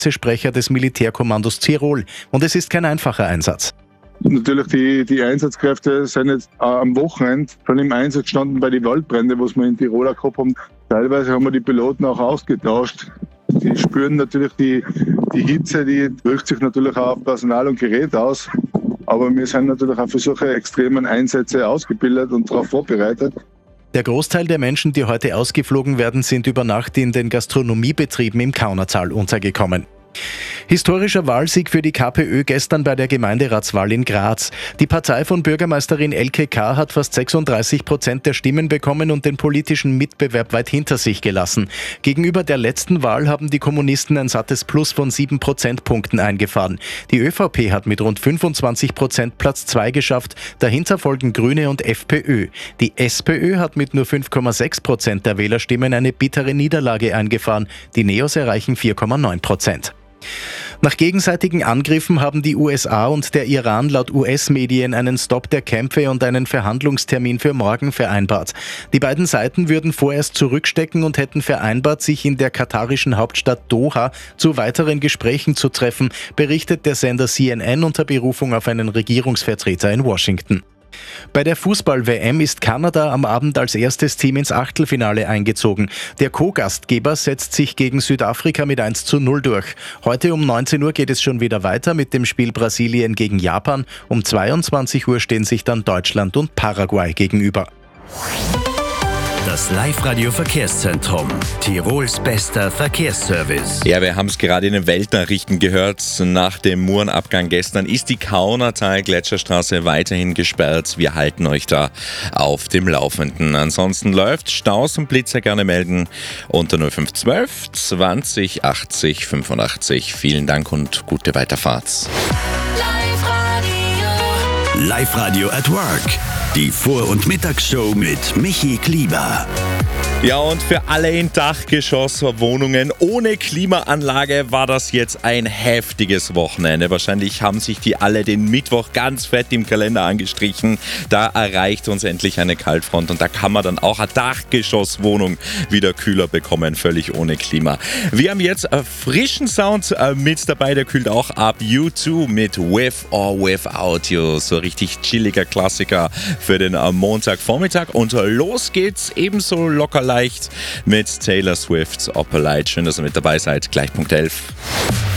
Pressesprecher des Militärkommandos Tirol. Und es ist kein einfacher Einsatz. Natürlich, die Einsatzkräfte sind jetzt am Wochenende schon im Einsatz gestanden bei den Waldbränden, was wir in Tirol auch gehabt haben. Teilweise haben wir die Piloten auch ausgetauscht. Die spüren natürlich die Hitze, die wirkt sich natürlich auch auf Personal und Gerät aus. Aber wir sind natürlich auch für solche extremen Einsätze ausgebildet und darauf vorbereitet. Der Großteil der Menschen, die heute ausgeflogen werden, sind über Nacht in den Gastronomiebetrieben im Kaunertal untergekommen. Historischer Wahlsieg für die KPÖ gestern bei der Gemeinderatswahl in Graz. Die Partei von Bürgermeisterin Elke K. hat fast 36% der Stimmen bekommen und den politischen Mitbewerb weit hinter sich gelassen. Gegenüber der letzten Wahl haben die Kommunisten ein sattes Plus von 7 Prozentpunkten eingefahren. Die ÖVP hat mit rund 25% Platz 2 geschafft. Dahinter folgen Grüne und FPÖ. Die SPÖ hat mit nur 5,6% der Wählerstimmen eine bittere Niederlage eingefahren. Die Neos erreichen 4,9%. Nach gegenseitigen Angriffen haben die USA und der Iran laut US-Medien einen Stopp der Kämpfe und einen Verhandlungstermin für morgen vereinbart. Die beiden Seiten würden vorerst zurückstecken und hätten vereinbart, sich in der katarischen Hauptstadt Doha zu weiteren Gesprächen zu treffen, berichtet der Sender CNN unter Berufung auf einen Regierungsvertreter in Washington. Bei der Fußball-WM ist Kanada am Abend als erstes Team ins Achtelfinale eingezogen. Der Co-Gastgeber setzt sich gegen Südafrika mit 1:0 durch. Heute um 19 Uhr geht es schon wieder weiter mit dem Spiel Brasilien gegen Japan. Um 22 Uhr stehen sich dann Deutschland und Paraguay gegenüber. Das Live-Radio-Verkehrszentrum. Tirols bester Verkehrsservice. Ja, wir haben es gerade in den Weltnachrichten gehört. Nach dem Murenabgang gestern ist die Kaunertal-Gletscherstraße weiterhin gesperrt. Wir halten euch da auf dem Laufenden. Ansonsten läuft Staus und Blitzer gerne melden unter 0512 20 80 85. Vielen Dank und gute Weiterfahrt. Live-Radio at Work. Die Vor- und Mittagsshow mit Michi Klieber. Ja, und für alle in Dachgeschosswohnungen ohne Klimaanlage war das jetzt ein heftiges Wochenende. Wahrscheinlich haben sich die alle den Mittwoch ganz fett im Kalender angestrichen. Da erreicht uns endlich eine Kaltfront und da kann man dann auch eine Dachgeschosswohnung wieder kühler bekommen, völlig ohne Klima. Wir haben jetzt frischen Sound mit dabei, der kühlt auch ab. U2 mit With or Without You. So richtig chilliger Klassiker für den Montagvormittag. Und los geht's ebenso locker leicht mit Taylor Swift's Opalite. Schön, dass ihr mit dabei seid. Gleich Punkt 11.